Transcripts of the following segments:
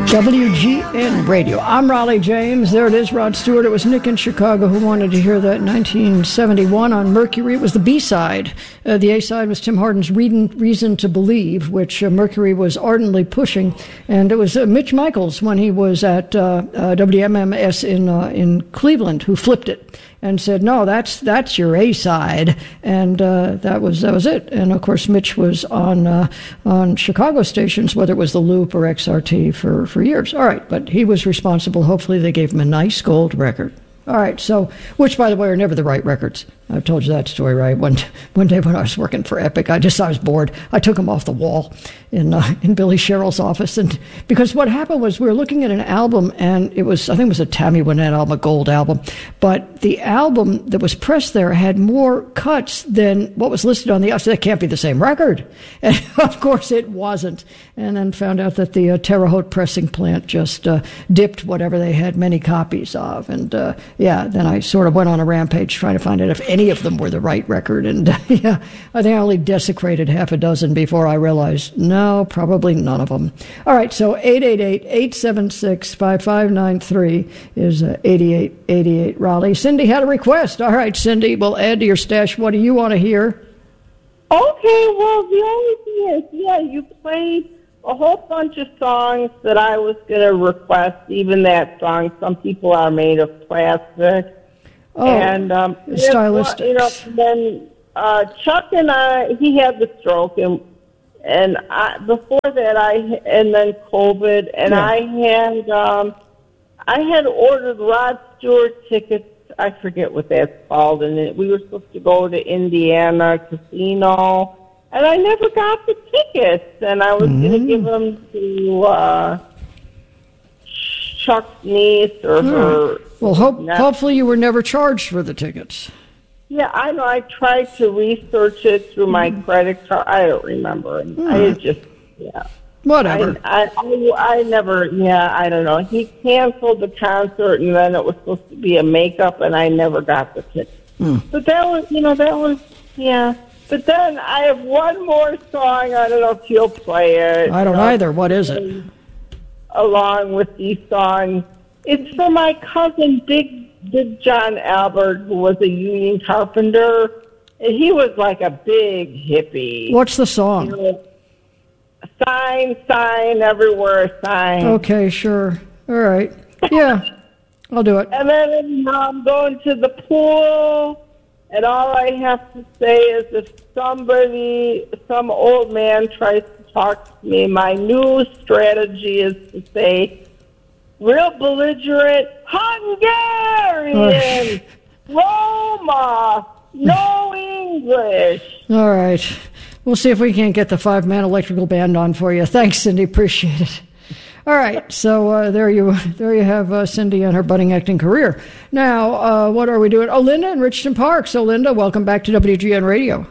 WGN Radio. I'm Raleigh James. There it is, Rod Stewart. It was Nick in Chicago who wanted to hear that in 1971 on Mercury. It was the B-side. The A-side was Tim Hardin's Reason to Believe, which Mercury was ardently pushing. And it was Mitch Michaels, when he was at WMMS in Cleveland, who flipped it and said, no, that's your A-side. And that was it. And, of course, Mitch was on Chicago stations, whether it was the Loop or XRT, for years. All right, but he was responsible. Hopefully they gave him a nice gold record. All right, so, which, by the way, are never the right records. I've told you that story, right? One day when I was working for Epic, I was bored. I took them off the wall in Billy Sherrill's office. And because what happened was we were looking at an album, and I think it was a Tammy Wynette album, a gold album. But the album that was pressed there had more cuts than what was listed on the album. So that can't be the same record. And, of course, it wasn't. And then found out that the Terre Haute pressing plant just dipped whatever they had many copies of. And, then I sort of went on a rampage trying to find out if any of them were the right record. And, I think I only desecrated half a dozen before I realized, no, probably none of them. All right, so 888-876-5593 is 8888 Raleigh. Cindy had a request. All right, Cindy, we'll add to your stash. What do you want to hear? Okay, well, the only thing is, you played a whole bunch of songs that I was going to request, even that song, Some People Are Made of Plastic. Oh, and stylistic. Then Chuck and I, he had the stroke, and before that, and then COVID, and yeah. I had ordered Rod Stewart tickets. I forget what that's called, and we were supposed to go to Indiana Casino. And I never got the tickets, and I was going to give them to Chuck's niece or her. Well, hopefully you were never charged for the tickets. Yeah, I know. I tried to research it through my credit card. I don't remember. I just, Whatever. I never, I don't know. He canceled the concert, and then it was supposed to be a makeup, and I never got the tickets. But that was, But then I have one more song. I don't know if you'll play it. I don't either. What is it? Along with these songs. It's for my cousin, Big John Albert, who was a union carpenter. And he was like a big hippie. What's the song? Sign, everywhere, sign. Okay, sure. All right. Yeah, I'll do it. And then I'm going to the pool. And all I have to say is if some old man tries to talk to me, my new strategy is to say, real belligerent, Hungarian, Roma, no English. All right. We'll see if we can't get the 5-man electrical band on for you. Thanks, Cindy. Appreciate it. All right, so there you have Cindy and her budding acting career. Now, what are we doing? Oh, Linda in Richton Park. So, Linda, welcome back to WGN Radio.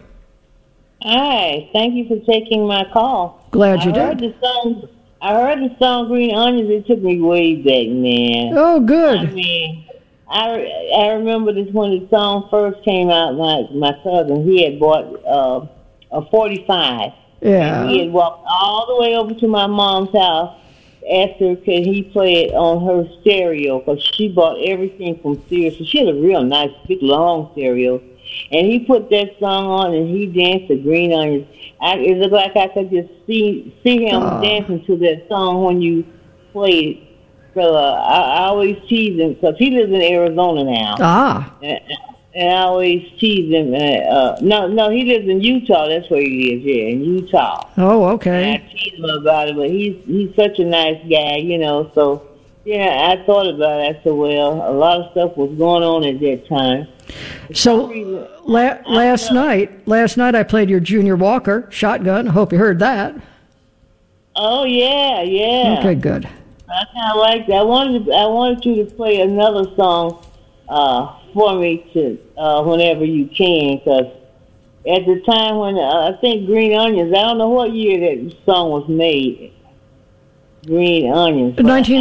Hi, thank you for taking my call. Glad you did. I heard the song Green Onions. It took me way back, man. Oh, good. I mean, I remember this when the song first came out. My cousin, he had bought a 45. Yeah. And he had walked all the way over to my mom's house. Asked her, could he play it on her stereo? Because she bought everything from Sirius. So she had a real nice, big, long stereo. And he put that song on, and he danced to Green Onions. It looked like I could just see him dancing to that song when you played it. So I always tease him, because he lives in Arizona now. And I always tease him. No, he lives in Utah. That's where he lives, in Utah. Oh, okay. And I tease him about it, but he's such a nice guy, So, I thought about it. I said, well, a lot of stuff was going on at that time. So, last night I played your Junior Walker, Shotgun. I hope you heard that. Oh, yeah. Okay, good. I kind of like that. I wanted you to play another song for me to whenever you can, because at the time when I think Green Onions, I don't know what year that song was made. Green Onions.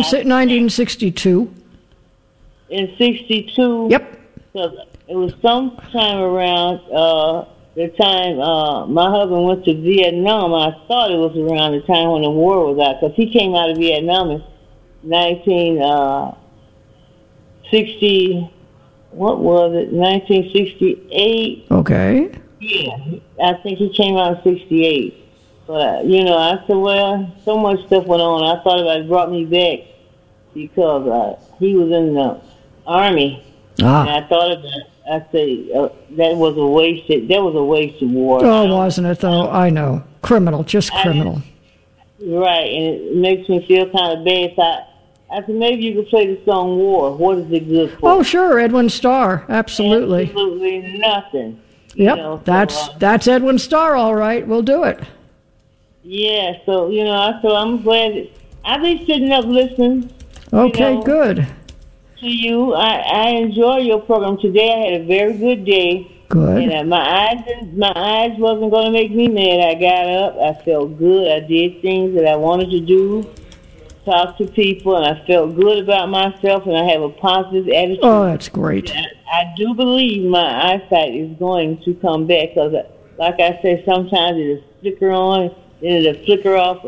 1962. In 62? Yep. So it was sometime around the time my husband went to Vietnam. I thought it was around the time when the war was out, because he came out of Vietnam 1960. What was it? 1968. Okay. Yeah, I think he came out in 68. But, I said, well, so much stuff went on. I thought it brought me back because he was in the Army. And I thought about it. I say that was a wasted war. Oh, wasn't it, though? I know. Criminal, just criminal. Right, and it makes me feel kind of bad. So I said, maybe you could play the song War. What is it good for? Oh, sure, Edwin Starr. Absolutely. Absolutely nothing. Yep, that's Edwin Starr, all right. We'll do it. Yeah, so, I'm glad I've been sitting up listening. Okay, good. To you. I enjoy your program. Today I had a very good day. Good. And my eyes wasn't going to make me mad. I got up. I felt good. I did things that I wanted to do. Talk to people, and I felt good about myself, and I have a positive attitude. Oh, that's great. I do believe my eyesight is going to come back because, like I said, sometimes it'll flicker on, then it'll flicker off.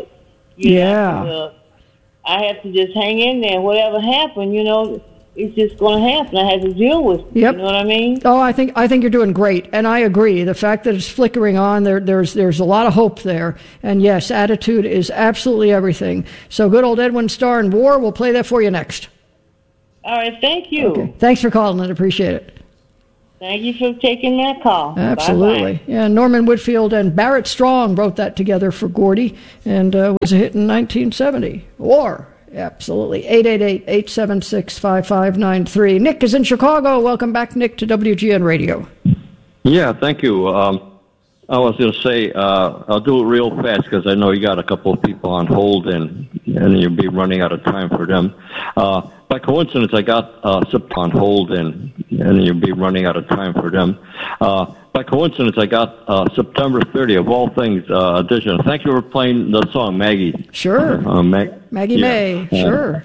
I have to just hang in there. Whatever happened, it's just going to happen. I have to deal with it. Yep. You know what I mean? Oh, I think you're doing great, and I agree. The fact that it's flickering on, there's a lot of hope there, and yes, attitude is absolutely everything. So good old Edwin Starr and War. We'll play that for you next. All right, thank you. Okay. Thanks for calling. I appreciate it. Thank you for taking that call. Absolutely. Bye-bye. Yeah, Norman Whitfield and Barrett Strong wrote that together for Gordy, and was a hit in 1970. War. Absolutely. 888-876-5593. Nick is in Chicago. Welcome back, Nick, to WGN Radio. Yeah, thank you. I was going to say, I'll do it real fast because I know you got a couple of people on hold and you'll be running out of time for them. By coincidence, I got on hold and you'll be running out of time for them. By coincidence, I got September 30th, of all things, edition. Thank you for playing the song, Maggie. Sure. Maggie May, sure.